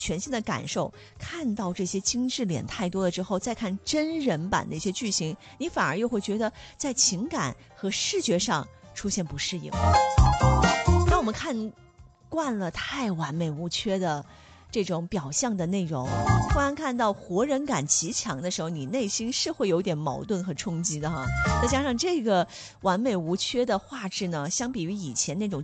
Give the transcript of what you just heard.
全新的感受。看到这些精致脸太多了之后，再看真人版的一些剧情，你反而又会觉得在情感和视觉上出现不适应。当我们看惯了太完美无缺的这种表象的内容，突然看到活人感极强的时候，你内心是会有点矛盾和冲击的哈。再加上这个完美无缺的画质呢，相比于以前那种